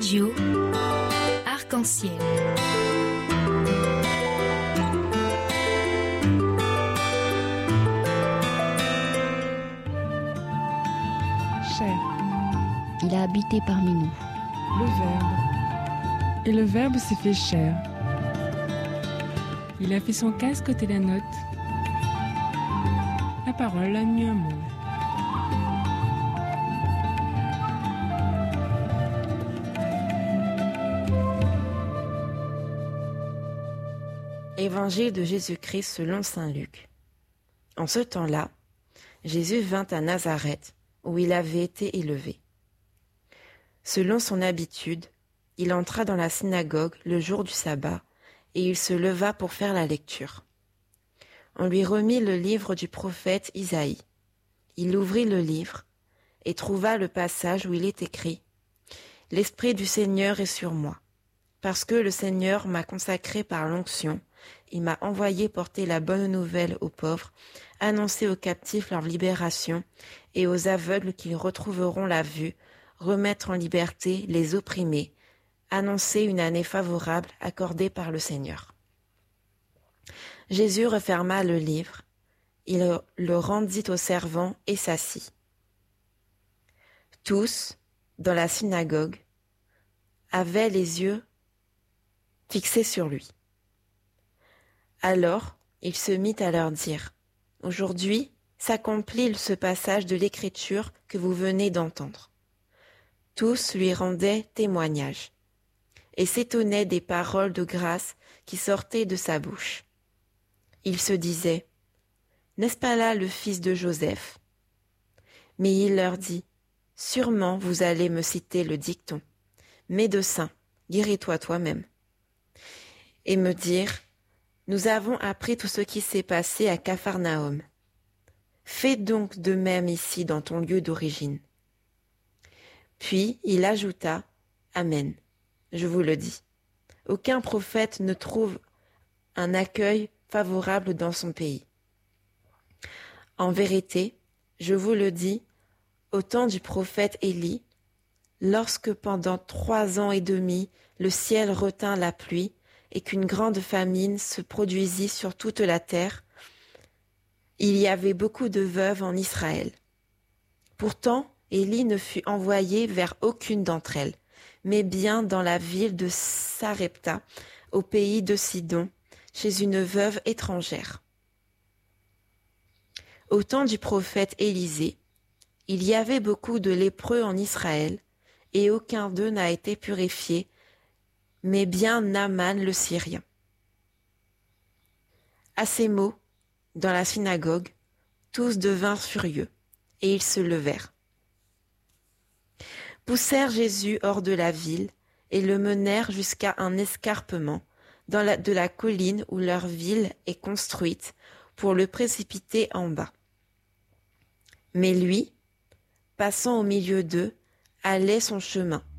Radio Arc-en-Ciel. Chair. Il a habité parmi nous. Le Verbe. Et le Verbe s'est fait chair. Il a fait son casque côté la note. La parole a nu un mot. Évangile de Jésus-Christ selon saint Luc. En ce temps-là, Jésus vint à Nazareth, où il avait été élevé. Selon son habitude, il entra dans la synagogue le jour du sabbat, et il se leva pour faire la lecture. On lui remit le livre du prophète Isaïe. Il ouvrit le livre et trouva le passage où il est écrit « L'Esprit du Seigneur est sur moi, parce que le Seigneur m'a consacré par l'onction. Il m'a envoyé porter la bonne nouvelle aux pauvres, annoncer aux captifs leur libération et aux aveugles qu'ils retrouveront la vue, remettre en liberté les opprimés, annoncer une année favorable accordée par le Seigneur. » Jésus referma le livre, il le rendit au servant et s'assit. Tous, dans la synagogue, avaient les yeux fixés sur lui. Alors, il se mit à leur dire « Aujourd'hui s'accomplit ce passage de l'Écriture que vous venez d'entendre. » Tous lui rendaient témoignage et s'étonnaient des paroles de grâce qui sortaient de sa bouche. Il se disait « N'est-ce pas là le fils de Joseph ?» Mais il leur dit « Sûrement vous allez me citer le dicton « Médecin, guéris-toi toi-même » et me dire « Nous avons appris tout ce qui s'est passé à Capharnaüm. Fais donc de même ici dans ton lieu d'origine. » Puis il ajouta « Amen, je vous le dis. Aucun prophète ne trouve un accueil favorable dans son pays. En vérité, je vous le dis, au temps du prophète Élie, lorsque pendant 3 ans et demi le ciel retint la pluie, et qu'une grande famine se produisit sur toute la terre, il y avait beaucoup de veuves en Israël. Pourtant, Élie ne fut envoyé vers aucune d'entre elles, mais bien dans la ville de Sarepta, au pays de Sidon, chez une veuve étrangère. Au temps du prophète Élisée, il y avait beaucoup de lépreux en Israël, et aucun d'eux n'a été purifié, mais bien Naaman le Syrien. À ces mots, dans la synagogue, tous devinrent furieux, et ils se levèrent. Poussèrent Jésus hors de la ville, et le menèrent jusqu'à un escarpement, de la colline où leur ville est construite, pour le précipiter en bas. Mais lui, passant au milieu d'eux, allait son chemin,